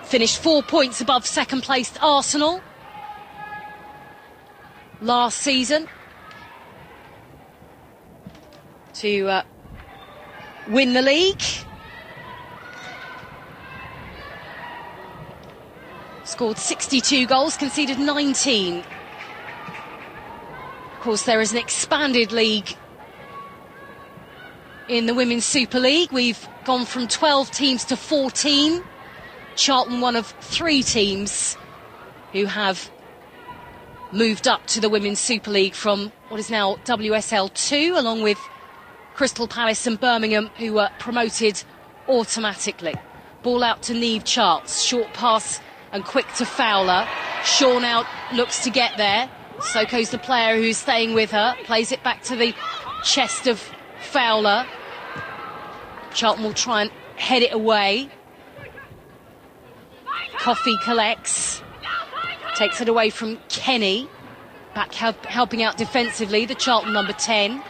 finished 4 points above second-placed Arsenal last season to win the league. Scored 62 goals, conceded 19. Of course, there is an expanded league in the Women's Super League. We've gone from 12 teams to 14. Charlton, one of 3 teams who have moved up to the Women's Super League from what is now WSL 2, along with Crystal Palace and Birmingham, who were promoted automatically. Ball out to Niamh Charles, short pass and quick to Fowler. Shaw now looks to get there. Sissoko's the player who's staying with her, plays it back to the chest of Fowler. Charlton will try and head it away. Coffey collects, takes it away from Kenny, back helping out defensively, the Charlton number 10.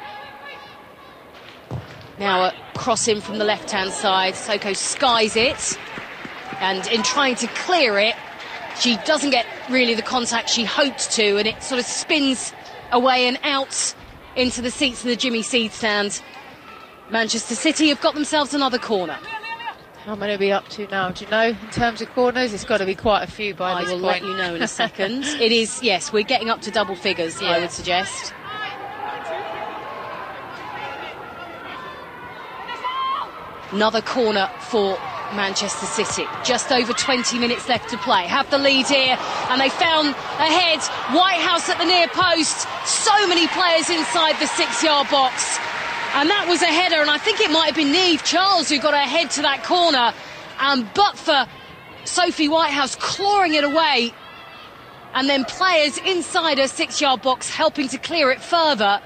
Now a cross in from the left-hand side. Sissoko skies it, and in trying to clear it, she doesn't get really the contact she hoped to, and it sort of spins away and out into the seats of the Jimmy Seed stand. Manchester City have got themselves another corner. How many are we up to now? Do you know, in terms of corners? It's got to be quite a few by this point. I will let you know in a second. It is, yes, we're getting up to double figures, yeah. I would suggest. Another corner for Manchester City. Just over 20 minutes left to play. Have the lead here, and they found a head. Whitehouse at the near post. So many players inside the 6-yard box. And that was a header, and I think it might have been Niamh Charles who got her head to that corner. But for Sophie Whitehouse clawing it away, and then players inside her 6-yard box helping to clear it further.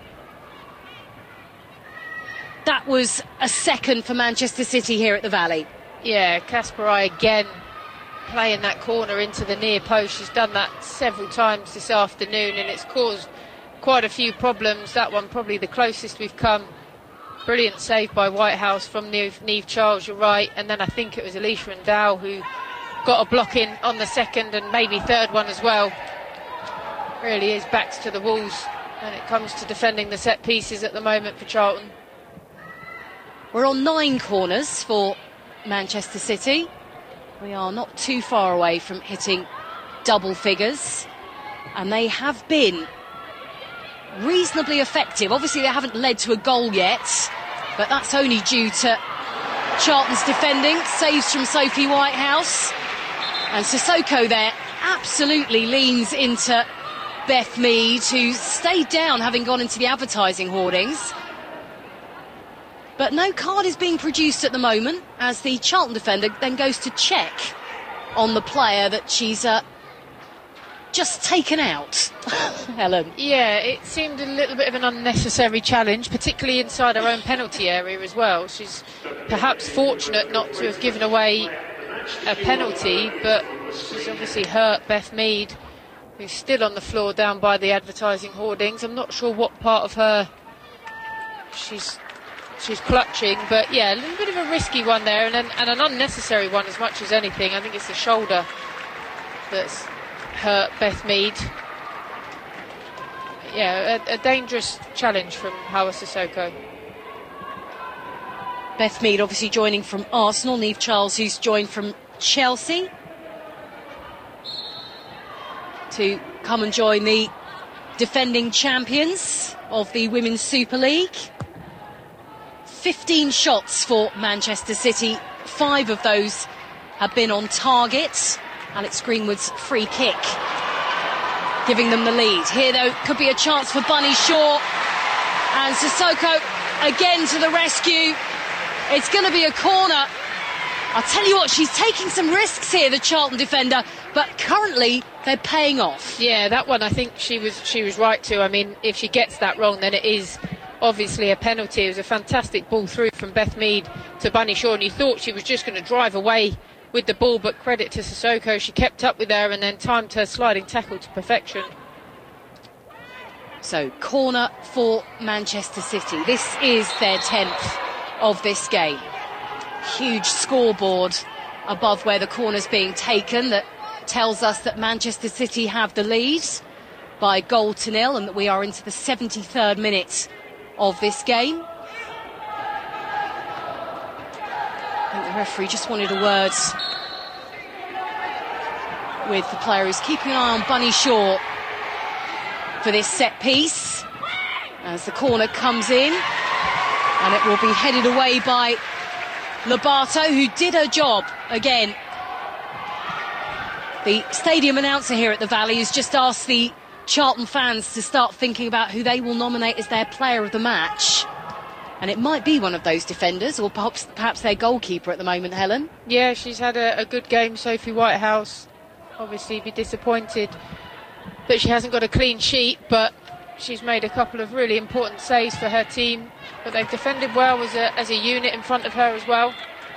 That was a second for Manchester City here at the Valley. Yeah, Kasparai again playing that corner into the near post. She's done that several times this afternoon, and it's caused quite a few problems. That one probably the closest we've come. Brilliant save by Whitehouse from Niamh Charles, you're right. And then I think it was Alicia Ndow who got a block in on the second and maybe third one as well. Really is backs to the walls when it comes to defending the set pieces at the moment for Charlton. We're on 9 corners for Manchester City. We are not too far away from hitting double figures, and they have been reasonably effective. Obviously they haven't led to a goal yet, but that's only due to Charlton's defending. Saves from Sophie Whitehouse, and Sissoko there absolutely leans into Beth Mead, who stayed down having gone into the advertising hoardings. But no card is being produced at the moment, as the Charlton defender then goes to check on the player that she's just taken out. Helen. Yeah, it seemed a little bit of an unnecessary challenge, particularly inside her own penalty area as well. She's perhaps fortunate not to have given away a penalty, but she's obviously hurt Beth Mead, who's still on the floor down by the advertising hoardings. I'm not sure what part of her she's clutching, but yeah, a little bit of a risky one there, and an unnecessary one as much as anything. I think it's the shoulder that's hurt Beth Mead. Yeah, a dangerous challenge from Hawa Sissoko. Beth Mead obviously joining from Arsenal. Niamh Charles, who's joined from Chelsea, to come and join the defending champions of the Women's Super League. 15 shots for Manchester City, 5 of those have been on target. Alex Greenwood's free kick giving them the lead. Here though could be a chance for Bunny Shaw, and Sissoko again to the rescue. It's going to be a corner. I'll tell you what, she's taking some risks here, the Charlton defender, but currently they're paying off. Yeah, that one I think she was right to. I mean, if she gets that wrong, then it is obviously a penalty. It was a fantastic ball through from Beth Mead to Bunny Shaw, and you thought she was just going to drive away with the ball, but credit to Sissoko, she kept up with her and then timed her sliding tackle to perfection. So, corner for Manchester City. This is their 10th of this game. Huge scoreboard above where the corner's being taken that tells us that Manchester City have the lead by 1-0 and that we are into the 73rd minute of this game. I think the referee just wanted a word with the player who's keeping an eye on Bunny Shaw for this set piece as the corner comes in, and it will be headed away by Lobato, who did her job again. The stadium announcer here at the Valley has just asked the Charlton fans to start thinking about who they will nominate as their player of the match. And it might be one of those defenders, or perhaps their goalkeeper at the moment, Helen. Yeah, she's had a good game, Sophie Whitehouse. Obviously be disappointed that she hasn't got a clean sheet, but she's made a couple of really important saves for her team. But they've defended well as a unit in front of her as well.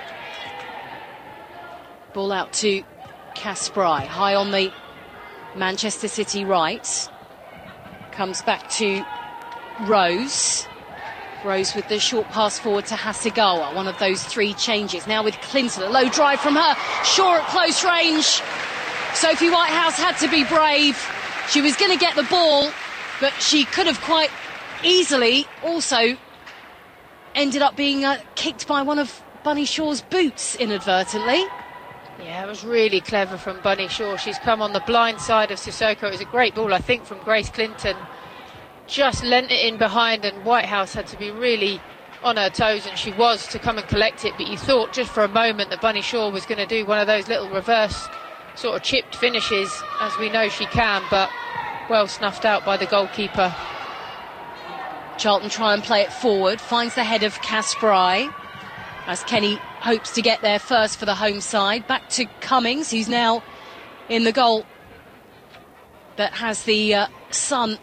Ball out to Caspry, high on the Manchester City right. Comes back to Rose. Rose with the short pass forward to Hasegawa, one of those three changes. Now with Clinton, a low drive from her. Shaw at close range. Sophie Whitehouse had to be brave. She was going to get the ball, but she could have quite easily also ended up being kicked by one of Bunny Shaw's boots inadvertently. Yeah, it was really clever from Bunny Shaw. She's come on the blind side of Sissoko. It was a great ball, I think, from Grace Clinton. Just lent it in behind, and Whitehouse had to be really on her toes, and she was, to come and collect it. But you thought just for a moment that Bunny Shaw was going to do one of those little reverse sort of chipped finishes, as we know she can, but well snuffed out by the goalkeeper. Charlton try and play it forward, finds the head of Caspry as Kenny hopes to get there first for the home side. Back to Cummings, who's now in the goal that has the sun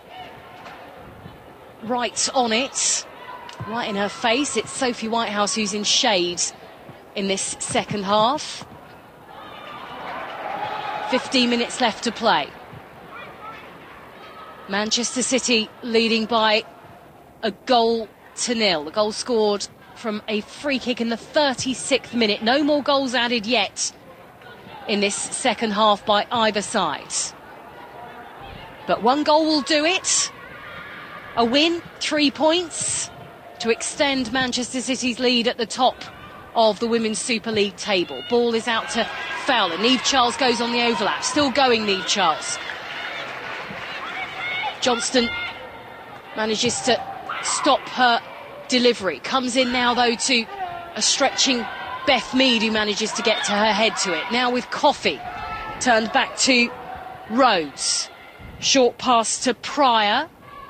right on it, right in her face. It's Sophie Whitehouse who's in shade in this second half. 15 minutes left to play. Manchester City leading by 1-0. The goal scored from a free kick in the 36th minute. No more goals added yet in this second half by either side. But one goal will do it. A win, 3 points to extend Manchester City's lead at the top of the Women's Super League table. Ball is out to Fowler. Niamh Charles goes on the overlap. Still going, Niamh Charles. Johnston manages to stop her delivery. Comes in now, though, to a stretching Beth Mead, who manages to get to her head to it. Now with Coffey. Turned back to Rose. Short pass to Pryor.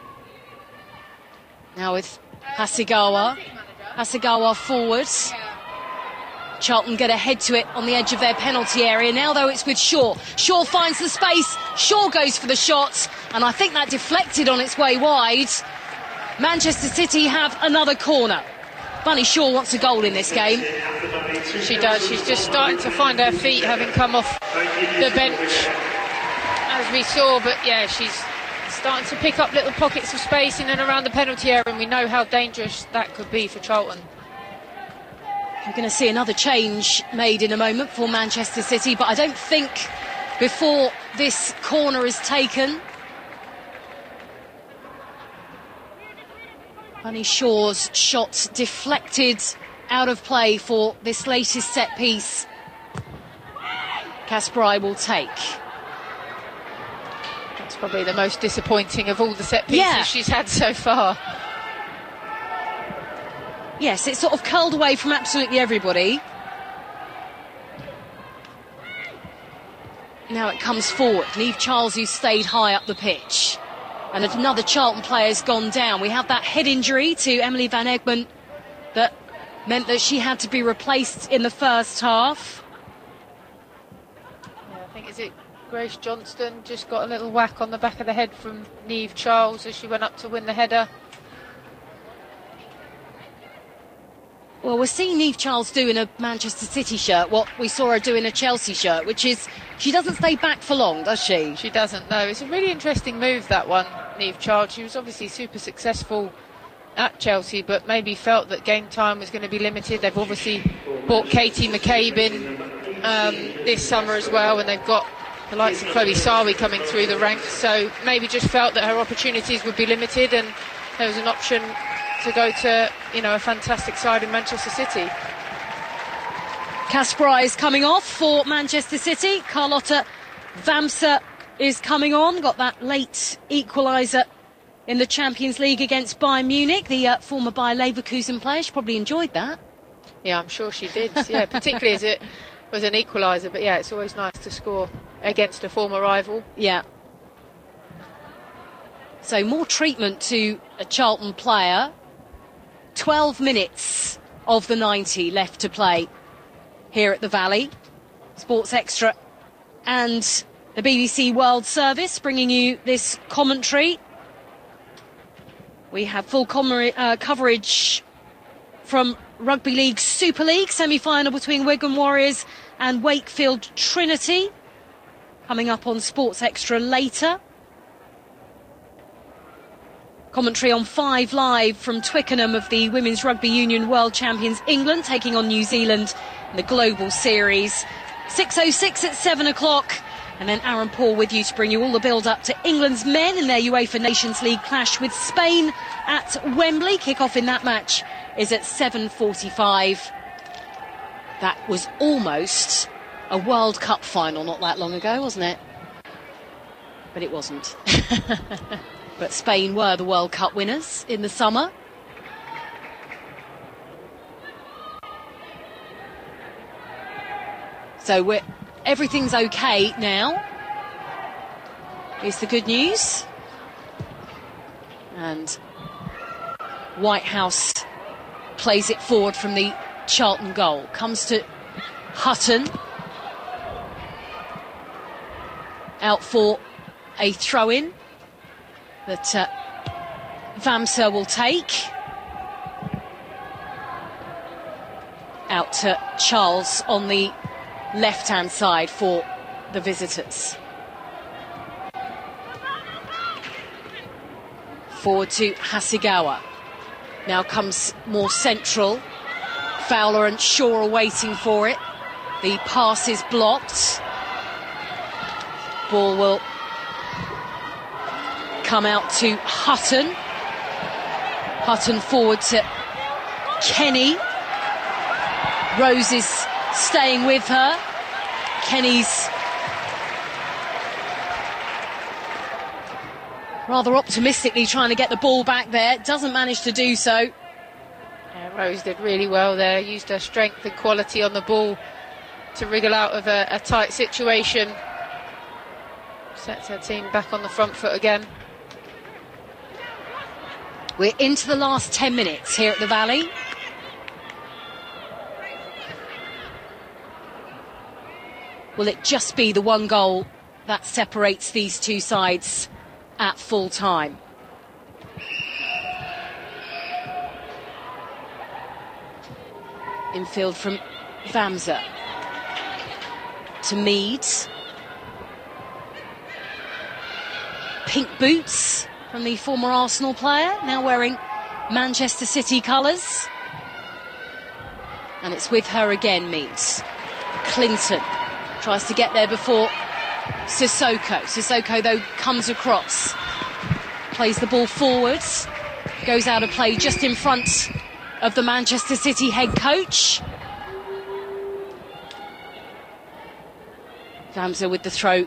Now with Hasegawa. Hasegawa forwards. Charlton get a head to it on the edge of their penalty area. Now, though, it's with Shaw. Shaw finds the space. Shaw goes for the shot. And I think that deflected on its way wide. Manchester City have another corner. Bunny Shaw wants a goal in this game. She does. She's just starting to find her feet, having come off the bench, as we saw. But, yeah, she's starting to pick up little pockets of space in and around the penalty area, and we know how dangerous that could be for Charlton. We're going to see another change made in a moment for Manchester City, but I don't think before this corner is taken. Bunny Shaw's shot deflected out of play for this latest set piece. Caspry will take. That's probably the most disappointing of all the set pieces she's had so far. Yes, it's sort of curled away from absolutely everybody. Now it comes forward. Niamh Charles, who stayed high up the pitch. And another Charlton player's gone down. We have that head injury to Emily Van Egmond that meant that she had to be replaced in the first half. Yeah, I think, is it Grace Johnston just got a little whack on the back of the head from Niamh Charles as she went up to win the header. Well, we're seeing Niamh Charles do in a Manchester City shirt what we saw her do in a Chelsea shirt, which is she doesn't stay back for long, does she? She doesn't, no. It's a really interesting move, that one, Niamh Charles. She was obviously super successful at Chelsea, but maybe felt that game time was going to be limited. They've obviously brought Katie McCabe in this summer as well, and they've got the likes of Chloe Sawi coming through the ranks, so maybe just felt that her opportunities would be limited, and there was an option to go to, you know, a fantastic side in Manchester City. Kasparov is coming off for Manchester City. Carlotta Vamsa is coming on, got that late equaliser in the Champions League against Bayern Munich. The former Bayer Leverkusen player, she probably enjoyed that. Yeah, I'm sure she did, yeah, particularly as it was an equaliser, but yeah, it's always nice to score against a former rival. Yeah. So more treatment to a Charlton player. 12 minutes of the 90 left to play here at the Valley. Sports Extra and the BBC World Service bringing you this commentary. We have full coverage from Rugby League Super League semi-final between Wigan Warriors and Wakefield Trinity coming up on Sports Extra later. Commentary on 5 Live from Twickenham of the Women's Rugby Union World Champions England taking on New Zealand in the Global Series. 6:06 at 7 o'clock. And then Aaron Paul with you to bring you all the build-up to England's men in their UEFA Nations League clash with Spain at Wembley. Kick-off in that match is at 7:45. That was almost a World Cup final not that long ago, wasn't it? But it wasn't. But Spain were the World Cup winners in the summer. So everything's okay now, is the good news. And Whitehouse plays it forward from the Charlton goal. Comes to Hutton. Out for a throw-in that Vamsa will take. Out to Charles on the left-hand side for the visitors. Forward to Hasegawa. Now comes more central. Fowler and Shaw are waiting for it. The pass is blocked. Ball will come out to Hutton. Hutton forward to Kenny. Rose is staying with her. Kenny's rather optimistically trying to get the ball back there. Doesn't manage to do so. Yeah, Rose did really well there. Used her strength and quality on the ball to wriggle out of a tight situation. Sets her team back on the front foot again. We're into the last 10 minutes here at the Valley. Will it just be the one goal that separates these two sides at full time? Infield from Vamsa to Meads. Pink boots from the former Arsenal player, now wearing Manchester City colours. And it's with her again, Meads. Clinton tries to get there before Sissoko. Sissoko, though, comes across. Plays the ball forwards. Goes out of play just in front of the Manchester City head coach. Vamsa with the throw.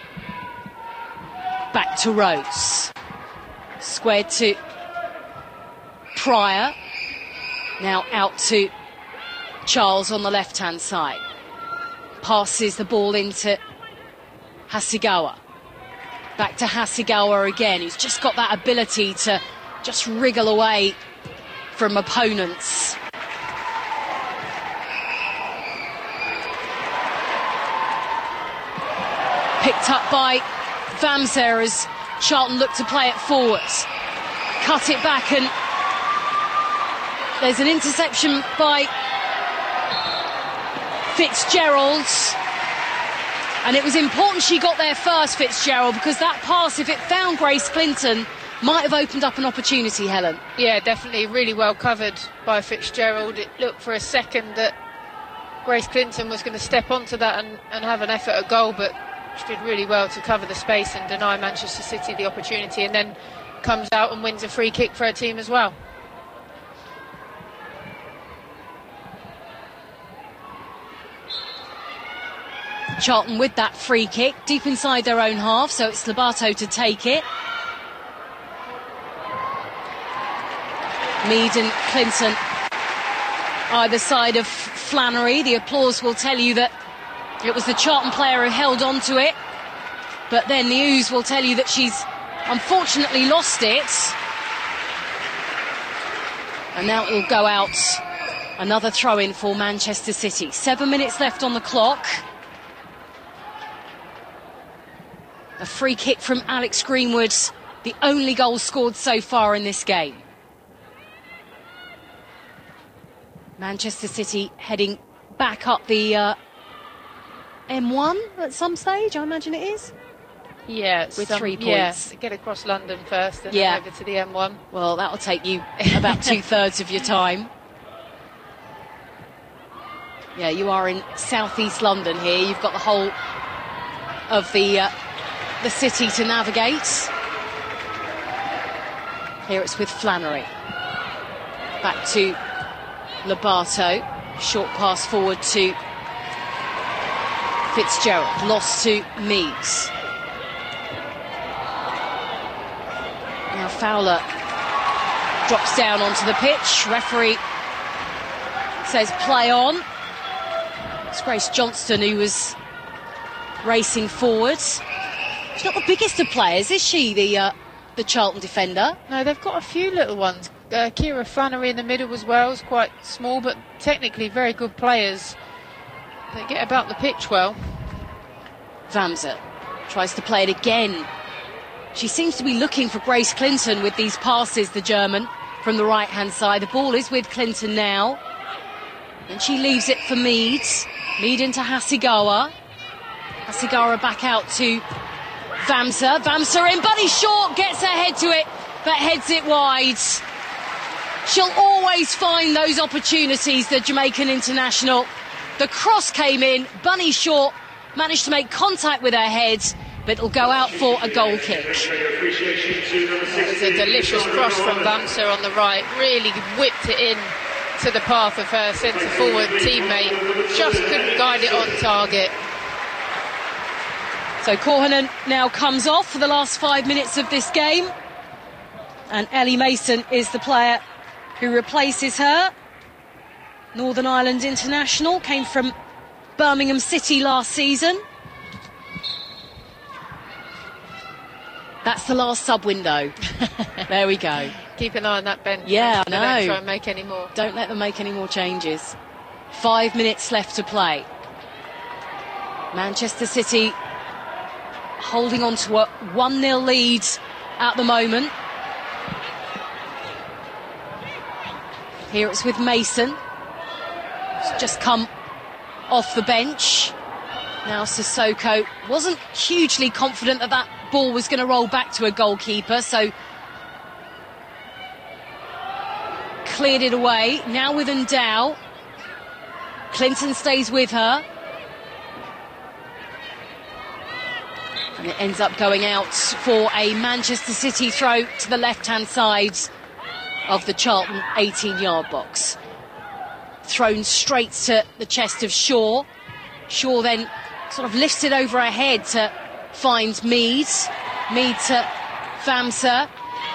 Back to Rose. Squared to Pryor. Now out to Charles on the left-hand side. Passes the ball into Hasegawa. Back to Hasegawa again, who's just got that ability to just wriggle away from opponents. Picked up by Vamsa as Charlton look to play it forwards. Cut it back, and there's an interception by Fitzgerald. And it was important she got there first, Fitzgerald, because that pass, if it found Grace Clinton, might have opened up an opportunity, Helen. Yeah, definitely really well covered by Fitzgerald. It looked for a second that Grace Clinton was going to step onto that and have an effort at goal, but she did really well to cover the space and deny Manchester City the opportunity, and then comes out and wins a free kick for her team as well. Charlton with that free kick deep inside their own half, so it's Lobato to take it. Mead and Clinton either side of Flannery. The applause will tell you that it was the Charlton player who held on to it, but then the ooze will tell you that she's unfortunately lost it. And now it will go out. Another throw-in for Manchester City. 7 minutes left on the clock. A free kick from Alex Greenwood, the only goal scored so far in this game. Manchester City heading back up the M1 at some stage, I imagine it is. Yeah, with 3 points. Yeah, get across London first and then over to the M1. Well, that'll take you about 2/3 of your time. Yeah, you are in southeast London here. You've got the whole of the city to navigate. Here it's with Flannery. Back to Lobato. Short pass forward to Fitzgerald. Lost to Meads. Now Fowler drops down onto the pitch. Referee says play on. It's Grace Johnston who was racing forward. She's not the biggest of players, is she, the Charlton defender? No, they've got a few little ones. Kira Flannery in the middle as well is quite small, but technically very good players. They get about the pitch well. Vamsa tries to play it again. She seems to be looking for Grace Clinton with these passes, the German, from the right-hand side. The ball is with Clinton now. And she leaves it for Mead. Mead into Hasegawa. Hasegawa back out to Vamsa. Vamsa in. Bunny Short gets her head to it, but heads it wide. She'll always find those opportunities, the Jamaican international. The cross came in. Bunny Short managed to make contact with her head, but it'll go out for a goal kick. It was a delicious cross from Vamsa on the right. Really whipped it in to the path of her centre-forward teammate. Just couldn't guide it on target. So Korhonen now comes off for the last 5 minutes of this game. And Ellie Mason is the player who replaces her. Northern Ireland international, came from Birmingham City last season. That's the last sub window. There we go. Keep an eye on that bench. Yeah, I know. Don't try and make any more. Don't let them make any more changes. 5 minutes left to play. Manchester City holding on to a 1-0 lead at the moment. Here it's with Mason. She's just come off the bench. Now Sissoko wasn't hugely confident that that ball was going to roll back to a goalkeeper, so cleared it away. Now with Ndow. Clinton stays with her. And it ends up going out for a Manchester City throw to the left-hand side of the Charlton 18-yard box. Thrown straight to the chest of Shaw. Shaw then sort of lifts it over her head to find Mead. Mead to Vamsa.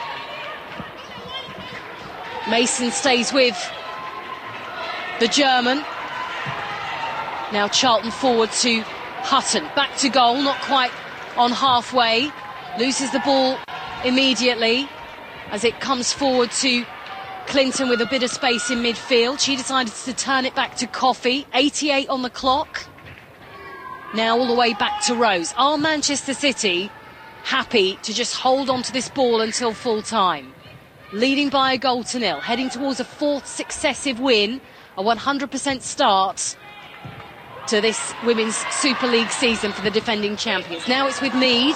Mason stays with the German. Now Charlton forward to Hutton. Back to goal, not quite on halfway. Loses the ball immediately as it comes forward to Clinton with a bit of space in midfield. She decided to turn it back to Coffey. 88 on the clock. Now all the way back to Rose. Are Manchester City happy to just hold on to this ball until full time? Leading by a 1-0, heading towards a 4th successive win, a 100% start to this Women's Super League season for the defending champions. Now it's with Mead.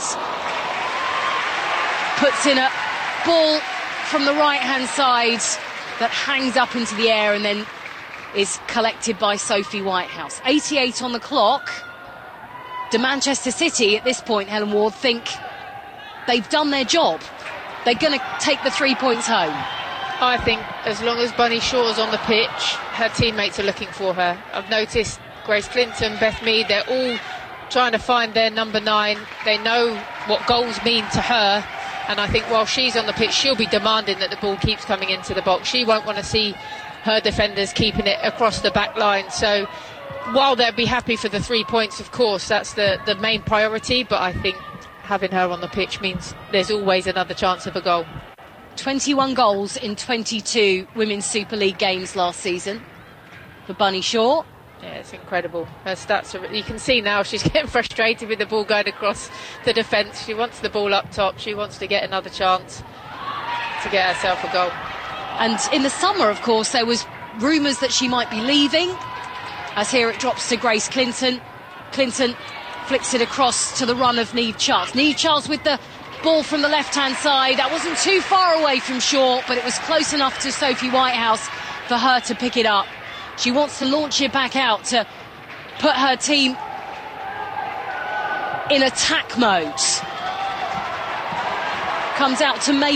Puts in a ball from the right-hand side that hangs up into the air and then is collected by Sophie Whitehouse. 88 on the clock. Do Manchester City at this point, Helen Ward, think they've done their job? They're going to take the 3 points home? I think as long as Bunny Shaw's on the pitch, her teammates are looking for her. I've noticed Grace Clinton, Beth Mead, they're all trying to find their number 9. They know what goals mean to her, and I think while she's on the pitch, she'll be demanding that the ball keeps coming into the box. She won't want to see her defenders keeping it across the back line. So while they'll be happy for the 3 points, of course, that's the main priority, but I think having her on the pitch means there's always another chance of a goal. 21 goals in 22 Women's Super League games last season for Bunny Shaw. Yeah, it's incredible. Her stats are, you can see now she's getting frustrated with the ball going across the defence. She wants the ball up top. She wants to get another chance to get herself a goal. And in the summer, of course, there was rumours that she might be leaving. As here it drops to Grace Clinton. Clinton flicks it across to the run of Niamh Charles. Niamh Charles with the ball from the left-hand side. That wasn't too far away from Shaw, but it was close enough to Sophie Whitehouse for her to pick it up. She wants to launch it back out to put her team in attack mode. Comes out to May.